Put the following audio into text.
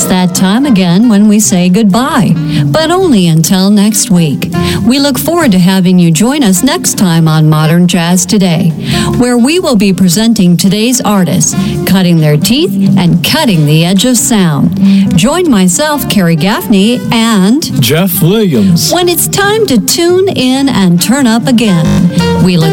It's that time again when we say goodbye, but only until next week. We look forward to having you join us next time on Modern Jazz Today, where we will be presenting today's artists, cutting their teeth and cutting the edge of sound. Join myself, Carrie Gaffney, and Jeff Williams when it's time to tune in and turn up again. We look